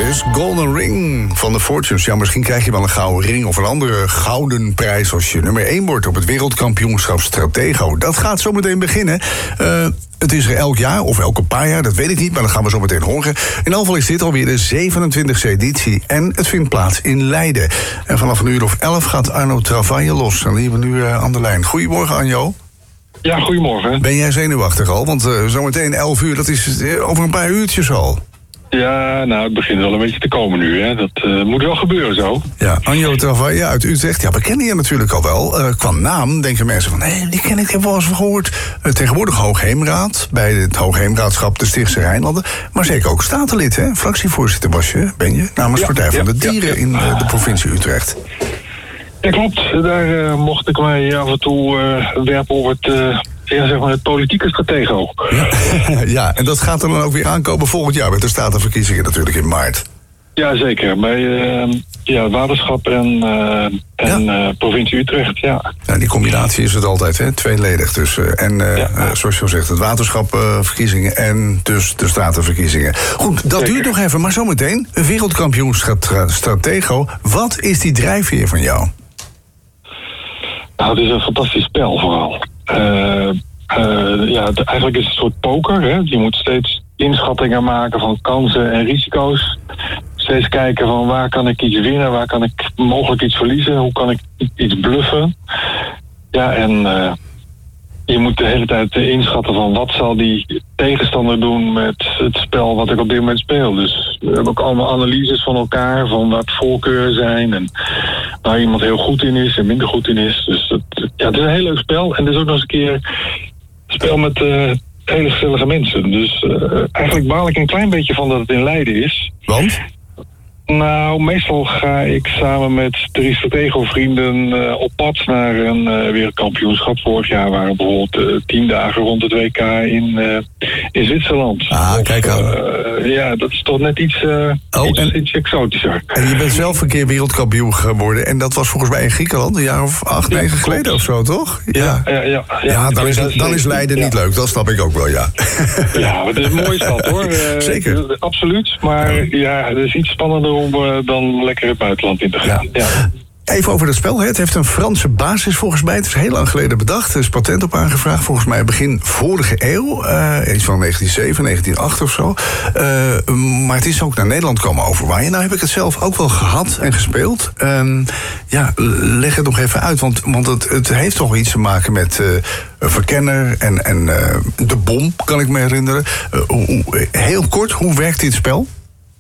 is Golden Ring van de Fortunes. Ja, misschien krijg je wel een gouden ring of een andere gouden prijs als je nummer 1 wordt op het wereldkampioenschap Stratego. Dat gaat zo meteen beginnen. Het is er elk jaar of elke paar jaar, dat weet ik niet, maar dat gaan we zo meteen horen. In ieder geval is dit alweer de 27e editie en het vindt plaats in Leiden. En vanaf 11:00 gaat Arno Travaille los. En die hebben we nu aan de lijn. Goedemorgen, Arno. Ja, goedemorgen. Ben jij zenuwachtig al? Want zometeen 11:00, dat is over een paar uurtjes al. Ja, nou, het begint wel een beetje te komen nu, hè. Dat moet wel gebeuren zo. Ja, Arno Travaille uit Utrecht. Ja, we kennen je natuurlijk al wel. Qua naam denken mensen van, die ken ik, heb wel eens gehoord. Tegenwoordig Hoogheemraad, bij het Hoogheemraadschap de Stichtse Rijnlanden. Maar zeker ook statenlid, hè. Fractievoorzitter ben je, namens Partij van de Dieren in de provincie Utrecht. Ja, klopt. Daar mocht ik mij af en toe werpen op het politieke stratego. Ja, en dat gaat er dan ook weer aankomen volgend jaar met de statenverkiezingen natuurlijk in maart. Ja, zeker. Bij waterschap en provincie Utrecht, ja. Ja. Die combinatie is het altijd, hè? Tweeledig dus. Zoals je al zegt, het waterschapverkiezingen en dus de statenverkiezingen. Goed, dat duurt nog even, maar zometeen een wereldkampioenschap Stratego. Wat is die drijfveer van jou? Nou, het is een fantastisch spel vooral. Eigenlijk is het een soort poker. Hè? Je moet steeds inschattingen maken van kansen en risico's. Steeds kijken van waar kan ik iets winnen, waar kan ik mogelijk iets verliezen, hoe kan ik iets bluffen. Ja, en je moet de hele tijd inschatten van wat zal die tegenstander doen met het spel wat ik op dit moment speel. Dus we hebben ook allemaal analyses van elkaar, van wat voorkeuren zijn en waar iemand heel goed in is en minder goed in is. Dus het is een heel leuk spel en het is ook nog eens een keer een spel met hele gezellige mensen. Dus eigenlijk baal ik een klein beetje van dat het in Leiden is. Want? Nou, meestal ga ik samen met 3 Stratego-vrienden op pad naar een wereldkampioenschap. Vorig jaar waren bijvoorbeeld 10 dagen rond het WK in Zwitserland. Kijk aan. Dat is toch net iets exotischer. En je bent zelf een keer wereldkampioen geworden. En dat was volgens mij in Griekenland, een jaar of 8, 9 geleden of zo, toch? Ja, dan is Leiden niet leuk. Dat snap ik ook wel, ja. Ja, het is een mooie stad, hoor. Zeker. Absoluut. Maar het is iets spannender om dan lekker het buitenland in te gaan. Ja. Even over het spel. Het heeft een Franse basis volgens mij. Het is heel lang geleden bedacht. Er is patent op aangevraagd. Volgens mij begin vorige eeuw. Iets van 1907, 1908 of zo. Maar het is ook naar Nederland komen overwaaien. Nou heb ik het zelf ook wel gehad en gespeeld. Leg het nog even uit. Want het heeft toch iets te maken met een verkenner en de bom, kan ik me herinneren. Heel kort, hoe werkt dit spel?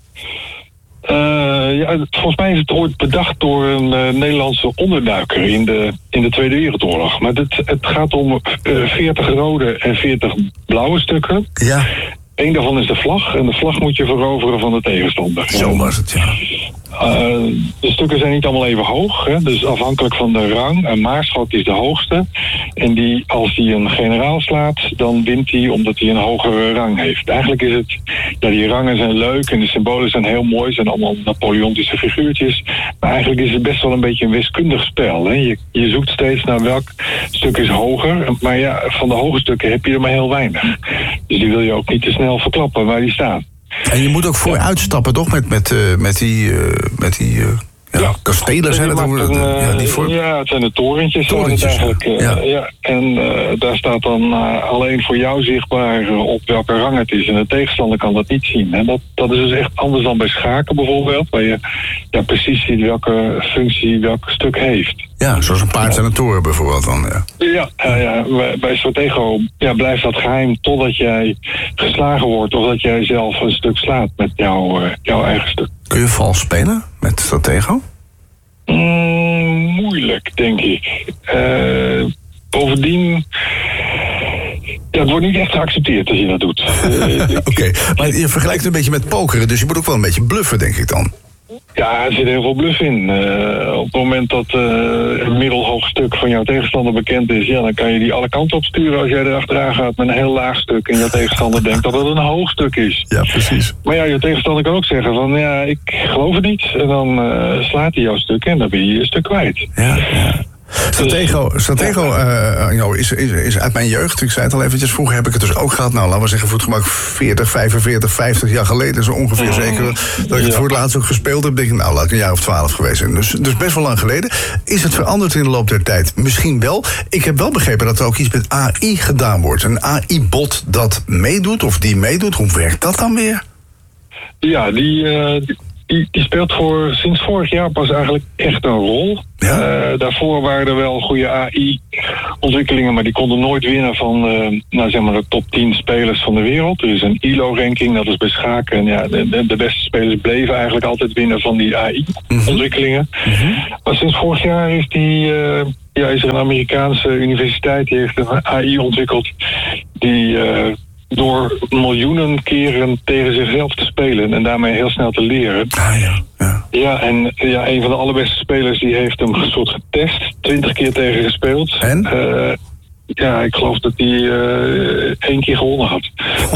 Volgens mij is het ooit bedacht door een Nederlandse onderduiker in de Tweede Wereldoorlog. Maar het gaat om 40 rode en 40 blauwe stukken. Ja. Eén daarvan is de vlag. En de vlag moet je veroveren van de tegenstander. Zo was het, ja. De stukken zijn niet allemaal even hoog. Hè? Dus afhankelijk van de rang. Een maarschalk is de hoogste. En als hij een generaal slaat, dan wint hij omdat hij een hogere rang heeft. Eigenlijk is het, die rangen zijn leuk en de symbolen zijn heel mooi. Zijn allemaal Napoleontische figuurtjes. Maar eigenlijk is het best wel een beetje een wiskundig spel. Hè? Je zoekt steeds naar welk stuk is hoger. Maar van de hoge stukken heb je er maar heel weinig. Dus die wil je ook niet te snel verklappen waar die staan. En je moet ook vooruit stappen, toch? Met die kastelen zijn het over. Het zijn de torentjes. Eigenlijk. En daar staat dan alleen voor jou zichtbaar op welke rang het is. En de tegenstander kan dat niet zien. En dat is dus echt anders dan bij schaken bijvoorbeeld. Waar je precies ziet welke functie welk stuk heeft. Ja, zoals een paard en een toren bijvoorbeeld dan. Bij Stratego blijft dat geheim totdat jij geslagen wordt of dat jij zelf een stuk slaat met jouw eigen stuk. Kun je vals spelen met Stratego? Moeilijk, denk ik. Bovendien, het wordt niet echt geaccepteerd als je dat doet. Oké, maar je vergelijkt het een beetje met pokeren, dus je moet ook wel een beetje bluffen, denk ik dan. Ja, er zit heel veel bluff in. Op het moment dat een middelhoog stuk van jouw tegenstander bekend is, dan kan je die alle kanten op sturen als jij er achteraan gaat met een heel laag stuk en jouw tegenstander denkt dat het een hoog stuk is. Ja, precies. Maar je tegenstander kan ook zeggen van ik geloof het niet. En dan slaat hij jouw stuk en dan ben je je stuk kwijt. Ja. Stratego is uit mijn jeugd. Ik zei het al eventjes, vroeger heb ik het dus ook gehad. Nou, laten we zeggen voetgemak 40, 45, 50 jaar geleden. Zo ongeveer zeker dat ik het voor het laatst ook gespeeld heb. Denk ik, nou, laat ik een jaar of 12 geweest zijn. Dus best wel lang geleden. Is het veranderd in de loop der tijd? Misschien wel. Ik heb wel begrepen dat er ook iets met AI gedaan wordt. Een AI-bot dat meedoet of die meedoet. Hoe werkt dat dan weer? Ja, die speelt sinds vorig jaar pas eigenlijk echt een rol. Ja? Daarvoor waren er wel goede AI-ontwikkelingen, maar die konden nooit winnen van de top 10 spelers van de wereld. Er is een ILO-ranking, dat is bij schaken. Ja, de beste spelers bleven eigenlijk altijd winnen van die AI-ontwikkelingen. Maar sinds vorig jaar is is er een Amerikaanse universiteit die heeft een AI ontwikkeld die door miljoenen keren tegen zichzelf te spelen en daarmee heel snel te leren. En een van de allerbeste spelers die heeft hem soort getest, 20 keer tegen gespeeld. En? Ik geloof dat hij 1 keer gewonnen had.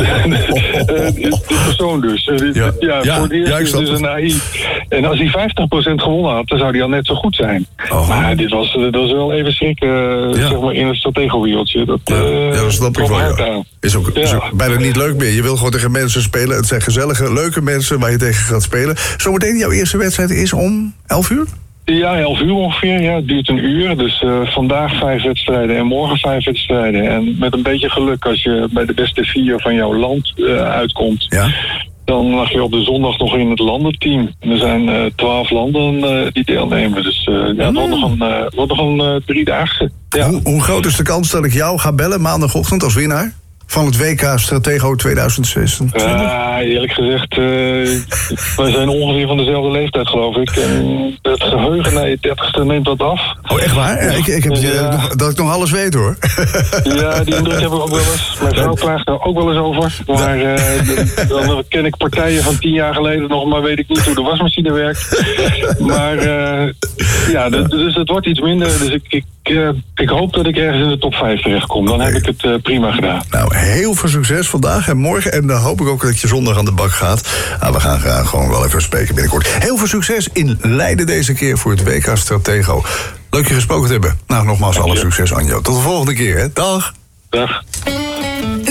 De persoon dus. Voor het eerst is dus een AI. En als hij 50% gewonnen had, dan zou hij al net zo goed zijn. Maar dit was wel even schrikken, zeg maar, in het stratego-wieltje. Dat snap ik wel. Is ook bijna niet leuk meer. Je wil gewoon tegen mensen spelen. Het zijn gezellige, leuke mensen waar je tegen gaat spelen. Zometeen jouw eerste wedstrijd is om 11 uur? Ja, 11 uur ongeveer. Ja, het duurt een uur. Dus vandaag 5 wedstrijden en morgen 5 wedstrijden. En met een beetje geluk, als je bij de beste 4 van jouw land uitkomt, dan mag je op de zondag nog in het landenteam. Er zijn 12 landen die deelnemen. Dus het wordt nog een 3-daagse. Ja. Hoe groot is de kans dat ik jou ga bellen maandagochtend als winnaar van het WK Stratego 2026? Eerlijk gezegd, wij zijn ongeveer van dezelfde leeftijd, geloof ik. En het geheugen na je 30ste neemt wat af. Oh, echt waar? Ja, ik heb dat ik nog alles weet, hoor. Ja, die indruk hebben we ook wel eens. Mijn vrouw klaagt er ook wel eens over. Maar dan ken ik partijen van 10 jaar geleden nog, maar weet ik niet hoe de wasmachine werkt. Maar dus het wordt iets minder. Dus ik hoop dat ik ergens in de top 5 terechtkom. Dan heb ik het prima gedaan. Nou, heel veel succes vandaag en morgen. En dan hoop ik ook dat je zondag aan de bak gaat. We gaan gewoon wel even spreken binnenkort. Heel veel succes in Leiden deze keer voor het WK Stratego. Leuk je gesproken te hebben. Nou, nogmaals alle succes, Anjo. Tot de volgende keer, hè. Dag. Dag.